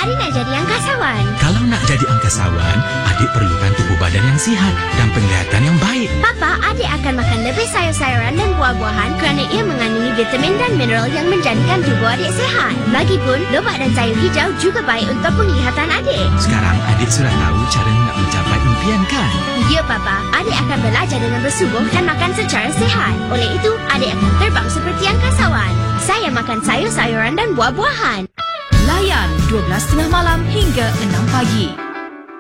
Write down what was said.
adik nak jadi angkasawan. Kalau nak jadi angkasawan, adik perlukan tubuh badan yang sihat dan penglihatan yang baik. Papa, adik akan makan lebih sayur-sayuran dan buah-buahan kerana ia mengandungi vitamin dan mineral yang menjadikan tubuh adik sihat. Lagipun, lobak dan sayur hijau juga baik untuk penglihatan adik. Sekarang adik sudah tahu cara nak mencapai impian kan? Ya, Papa. Adik akan belajar dengan bersungguh dan makan secara sihat. Oleh itu, adik akan terbang seperti angkasawan. Saya makan sayur-sayuran dan buah-buahan. Layan 12.30 malam hingga 6 pagi.